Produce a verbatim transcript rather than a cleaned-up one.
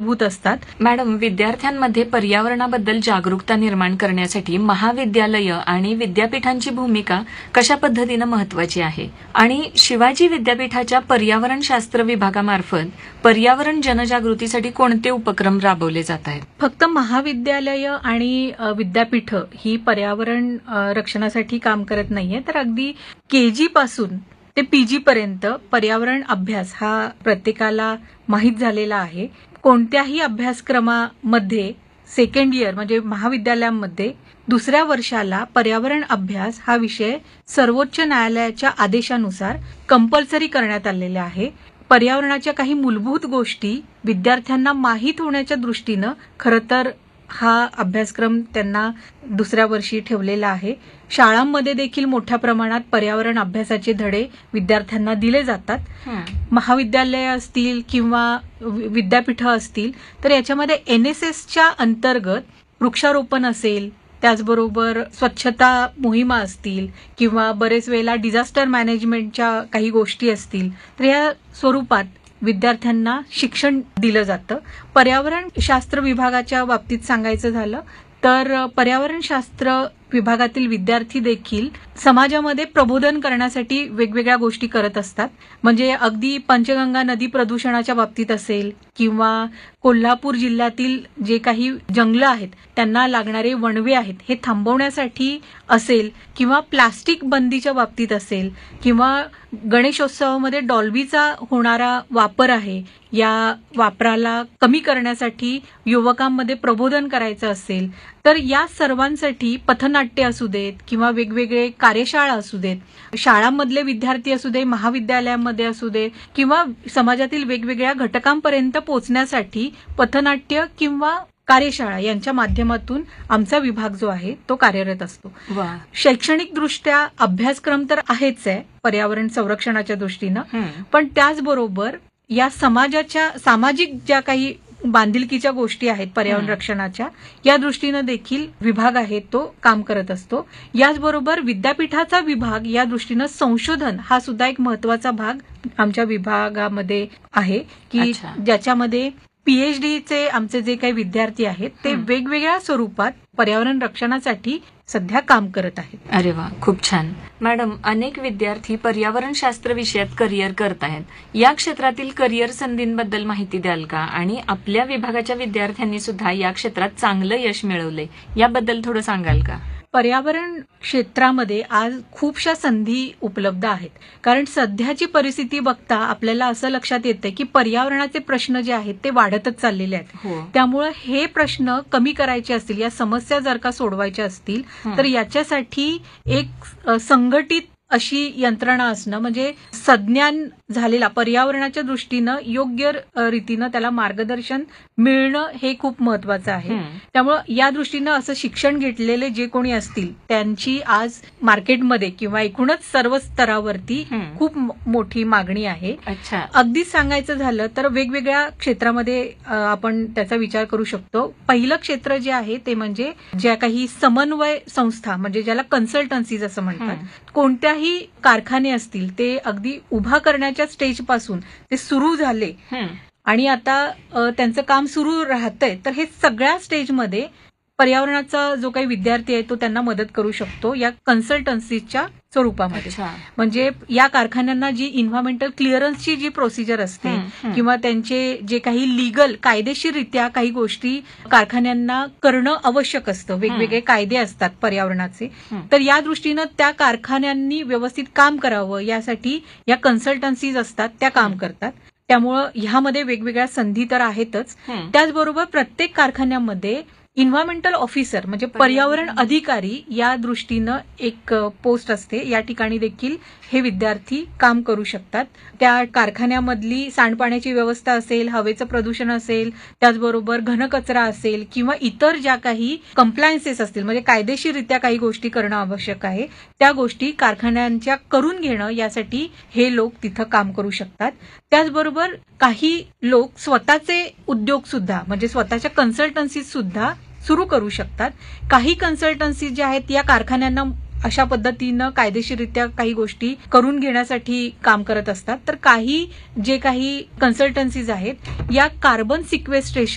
मूलभूत असतात. मॅडम, विद्यार्थ्यांमध्ये पर्यावरणाबद्दल जागरूकता निर्माण करण्यासाठी महाविद्यालय आणि विद्यापीठांची भूमिका कशा पद्धतीने महत्वाची आहे आणि शिवाजी विद्यापीठाच्या पर्यावरणशास्त्र विभागामार्फत पर्यावरण जनजागृतीसाठी कोणते उपक्रम राबवले जात आहेत? फक्त महाविद्यालय आणि विद्यापीठ ही पर्यावरण रक्षणासाठी काम करत नाहीये, तर अगदी केजी पासून ते पीजी पर्यंत पर्यावरण अभ्यास हा प्रत्येकाला माहीत झालेला आहे. कोणत्याही अभ्यासक्रमामध्ये सेकंड इयर म्हणजे महाविद्यालयांमध्ये दुसऱ्या वर्षाला पर्यावरण अभ्यास हा विषय सर्वोच्च न्यायालयाच्या आदेशानुसार कंपल्सरी करण्यात आलेला आहे. पर्यावरणाच्या काही मूलभूत गोष्टी विद्यार्थ्यांना माहीत होण्याच्या दृष्टीनं खरं तर हा अभ्यासक्रम त्यांना दुसऱ्या वर्षी ठेवलेला आहे. शाळांमध्ये देखील मोठ्या प्रमाणात पर्यावरण अभ्यासाचे धडे विद्यार्थ्यांना दिले जातात. महाविद्यालय असतील किंवा विद्यापीठ असतील तर याच्यामध्ये एनएसएसच्या अंतर्गत वृक्षारोपण असेल, त्याचबरोबर स्वच्छता मोहिमा असतील किंवा बरेच वेळेला डिझास्टर मॅनेजमेंटच्या काही गोष्टी असतील, तर या स्वरूपात विद्यार्थ्यांना शिक्षण दिलं जातं. पर्यावरण शास्त्र विभागाच्या बाबतीत सांगायचं झालं तर पर्यावरणशास्त्र विभागातील विद्यार्थी देखील समाजामध्ये प्रबोधन करण्यासाठी वेगवेगळ्या गोष्टी करत असतात. म्हणजे अगदी पंचगंगा नदी प्रदूषणाच्या बाबतीत असेल किंवा कोल्हापूर जिल्ह्यातील जे काही जंगलं आहेत त्यांना लागणारे वणवे आहेत हे थांबवण्यासाठी असेल किंवा प्लास्टिक बंदीच्या बाबतीत असेल किंवा गणेशोत्सवामध्ये डॉल्बीचा होणारा वापर आहे या वापराला कमी करण्यासाठी युवकांमध्ये प्रबोधन करायचं असेल तर या सर्वांसाठी पथनाट्य असू देत किंवा वेगवेगळे कार्यशाळा असू देत, शाळांमधले विद्यार्थी असू दे, महाविद्यालयांमध्ये असू दे किंवा समाजातील वेगवेगळ्या घटकांपर्यंत पोहोचण्यासाठी पथनाट्य किंवा कार्यशाळा यांच्या माध्यमातून आमचा विभाग जो आहे तो कार्यरत असतो. शैक्षणिक दृष्ट्या अभ्यासक्रम तर आहेच आहे पर्यावरण संरक्षणाच्या दृष्टीनं, पण त्याचबरोबर या समाजाच्या सामाजिक ज्या काही बांधिलकीच्या गोष्टी आहेत पर्यावरण रक्षणाच्या या दृष्टीनं देखील विभाग आहे तो काम करत असतो. याचबरोबर विद्यापीठाचा विभाग या दृष्टीनं संशोधन हा सुद्धा एक महत्वाचा भाग आमच्या विभागामध्ये आहे की ज्याच्यामध्ये पीएचडीचे आमचे जे काही विद्यार्थी आहेत ते वेगवेगळ्या स्वरूपात पर्यावरण रक्षणासाठी सध्या काम करत आहेत. अरे वा, खूप छान. मॅडम, अनेक विद्यार्थी पर्यावरणशास्त्र विषयात करिअर करत आहेत. या क्षेत्रातील करिअर संधींबद्दल माहिती द्याल का? आणि आपल्या विभागाच्या विद्यार्थ्यांनी सुद्धा या क्षेत्रात चांगलं यश मिळवलंय याबद्दल थोडं सांगाल का? पर्यावरण क्षेत्रामध्ये आज खूपशा संधी उपलब्ध आहेत. कारण सध्याची परिस्थिती बघता आपल्याला असं लक्षात येतं की पर्यावरणाचे प्रश्न जे आहेत ते वाढतच चाललेले आहेत. त्यामुळे हे प्रश्न कमी करायचे असतील, या समस्या जर का सोडवायच्या असतील तर याच्यासाठी एक संघटित अशी यंत्रणा असणं म्हणजे सज्ञान झालेला पर्यावरणाच्या दृष्टीनं योग्य रीतीनं त्याला मार्गदर्शन मिळणं हे खूप महत्वाचं आहे. त्यामुळे या दृष्टीनं असं शिक्षण घेतलेले जे कोणी असतील त्यांची आज मार्केटमध्ये किंवा एकूणच सर्व स्तरावरती खूप मोठी मागणी आहे. अगदीच सांगायचं झालं तर वेगवेगळ्या क्षेत्रामध्ये आपण त्याचा विचार करू शकतो. पहिलं क्षेत्र जे आहे ते म्हणजे ज्या काही समन्वय संस्था म्हणजे ज्याला कन्सल्टन्सीज असं म्हणतात, कोणत्याही कारखाने असतील ते अगदी उभा करण्याच्या स्टेज पासून ते सुरू झाले आणि आता त्यांचं काम सुरू राहतंय तर हे सगळ्या स्टेजमध्ये पर्यावरणाचा जो काही विद्यार्थी आहे तो त्यांना मदत करू शकतो या कन्सल्टन्सीच्या स्वरूपामध्ये. म्हणजे या कारखान्यांना जी इन्व्हायरमेंटल क्लिअरन्सची जी प्रोसिजर असते किंवा त्यांचे जे काही लिगल कायदेशीररित्या काही गोष्टी कारखान्यांना करणं आवश्यक असतं, वेगवेगळे कायदे असतात पर्यावरणाचे, तर या दृष्टीनं त्या कारखान्यांनी व्यवस्थित काम करावं यासाठी या कन्सल्टन्सीज असतात त्या काम करतात. त्यामुळं ह्यामध्ये वेगवेगळ्या संधी तर आहेतच. त्याचबरोबर प्रत्येक कारखान्यामध्ये इन्व्हायरमेंटल ऑफिसर म्हणजे पर्यावरण अधिकारी या दृष्टीनं एक पोस्ट असते. या ठिकाणी देखील हे विद्यार्थी काम करू शकतात. त्या कारखान्यामधली सांडपाण्याची व्यवस्था असेल, हवेचं प्रदूषण असेल, त्याचबरोबर घनकचरा असेल किंवा इतर ज्या काही कंप्लायन्सेस असतील म्हणजे कायदेशीररित्या काही गोष्टी करणं आवश्यक आहे त्या गोष्टी कारखान्यांच्या करून घेणं यासाठी हे लोक तिथं काम करू शकतात. त्याचबरोबर काही लोक स्वतःचे उद्योग सुद्धा म्हणजे स्वतःच्या कन्सल्टन्सी सुद्धा सुरू करू शकतात. काही कन्सल्टन्सी ज्या आहेत या कारखान्यांना अशा पद्धतीनं कायदेशीररित्या काही गोष्टी करून घेण्यासाठी काम करत असतात, तर काही जे काही कन्सल्टन्सीज आहेत या कार्बन सिक्वेस्ट्रेशन